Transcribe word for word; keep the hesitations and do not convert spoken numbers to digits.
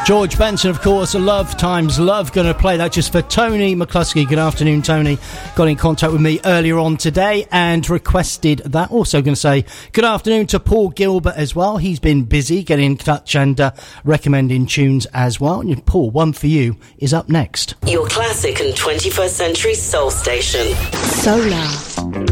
George Benson, of course, Love Times Love. Going to play that just for Tony McCluskey. Good afternoon, Tony. Got in contact with me earlier on today and requested that. Also going to say good afternoon to Paul Gilbert as well. He's been busy getting in touch and uh, recommending tunes as well. And Paul, one for you is up next. Your classic and twenty-first century soul station. Solar.